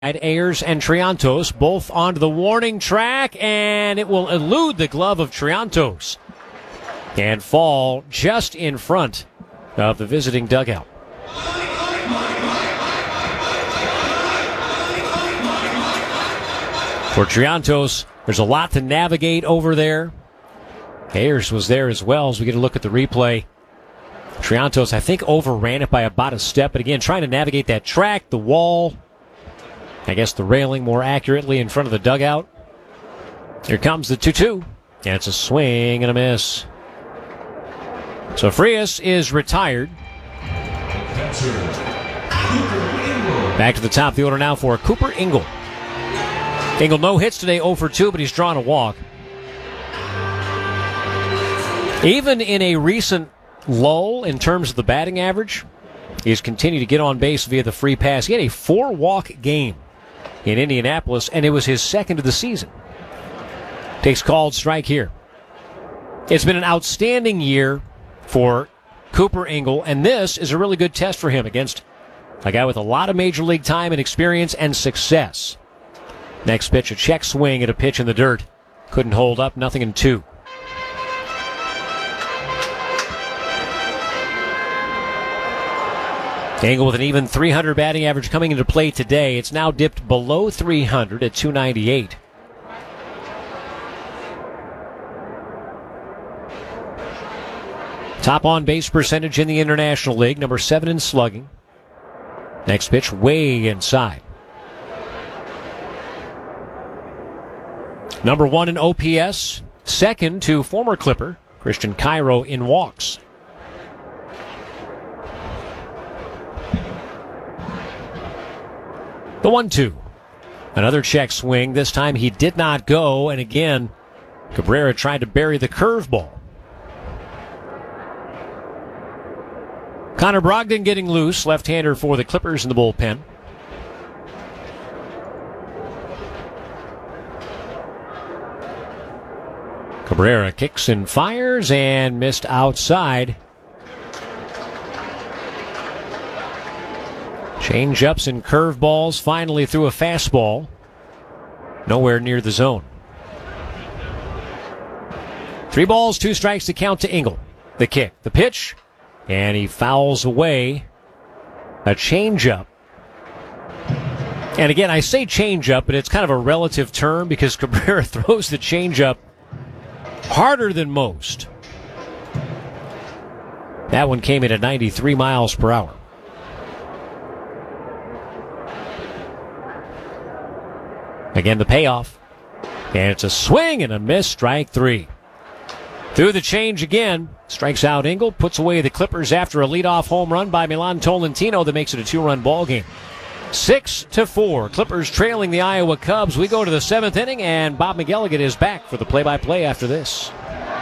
Ayers and Triantos both onto the warning track, and it will elude the glove of Triantos and fall just in front of the visiting dugout. For Triantos, there's a lot to navigate over there. Ayers was there as well as we get a look at the replay. Triantos, I think, overran it by about a step, but again, trying to navigate that track, the wall, I guess the railing more accurately in front of the dugout. Here comes the 2-2, and it's a swing and a miss. So Frias is retired. Back to the top of the order now for Cooper Ingle. Ingle no hits today, 0 for 2, but he's drawn a walk. Even in a recent lull in terms of the batting average, he's continued to get on base via the free pass. He had a 4-walk game in Indianapolis, and it was his second of the season. Takes called strike here. It's been an outstanding year for Cooper Ingle, and this is a really good test for him against a guy with a lot of major league time and experience and success. Next pitch, a check swing at a pitch in the dirt. Couldn't hold up, 0-2. Ingle with an even 300 batting average coming into play today. It's now dipped below 300 at 298. Top on-base percentage in the International League, number 7 in slugging. Next pitch, way inside. Number 1 in OPS, second to former Clipper Christian Cairo in walks. The 1-2. Another check swing. This time he did not go, and again, Cabrera tried to bury the curveball. Connor Brogdon getting loose, left-hander for the Clippers in the bullpen. Cabrera kicks and fires and missed outside. Change-ups and curveballs, finally threw a fastball. Nowhere near the zone. 3 balls, 2 strikes to count to Ingle. The kick, the pitch, and he fouls away a change-up. And again, I say change-up, but it's kind of a relative term because Cabrera throws the change-up harder than most. That one came in at 93 miles per hour. Again, the payoff. And it's a swing and a miss, strike 3. Through the change again. Strikes out Ingle, puts away the Clippers after a leadoff home run by Milan Tolentino that makes it a 2-run ball game. 6-4. Clippers trailing the Iowa Cubs. We go to the 7th inning, and Bob McElligott is back for the play-by-play after this.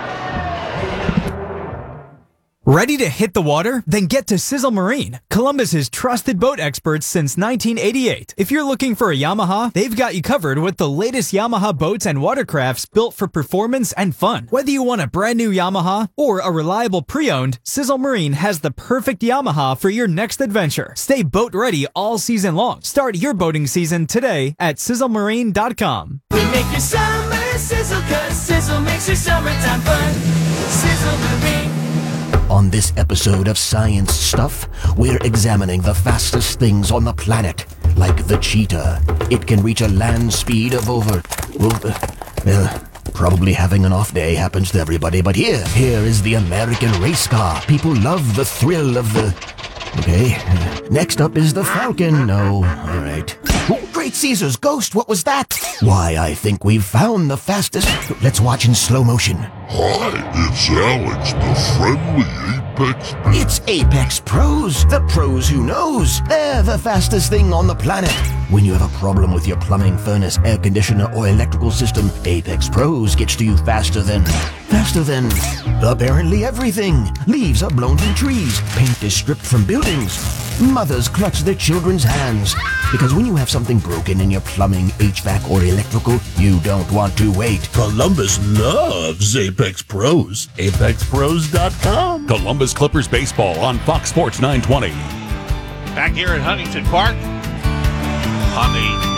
Ready to hit the water? Then get to Sizzle Marine, Columbus's trusted boat experts since 1988. If you're looking for a Yamaha, they've got you covered with the latest Yamaha boats and watercrafts built for performance and fun. Whether you want a brand new Yamaha or a reliable pre-owned, Sizzle Marine has the perfect Yamaha for your next adventure. Stay boat ready all season long. Start your boating season today at sizzlemarine.com. We make your summer sizzle, 'cause Sizzle makes your summertime fun. Sizzle Marine. On this episode of Science Stuff, we're examining the fastest things on the planet, like the cheetah. It can reach a land speed of over... probably having an off day happens to everybody, but here is the American race car. People love the thrill of the... Okay, next up is the Falcon. No, all right. Oh, Great Caesar's ghost, what was that? Why, I think we've found the fastest... Let's watch in slow motion. Hi, it's Alex, the friendly Apex. It's Apex Pros, the pros who knows. They're the fastest thing on the planet. When you have a problem with your plumbing, furnace, air conditioner, or electrical system, Apex Pros gets to you faster than apparently everything. Leaves are blown from trees. Paint is stripped from buildings. Mothers clutch their children's hands. Because when you have something broken in your plumbing, HVAC, or electrical, you don't want to wait. Columbus loves Apex Pros. ApexPros.com. Columbus Clippers baseball on Fox Sports 920. Back here at Huntington Park. on the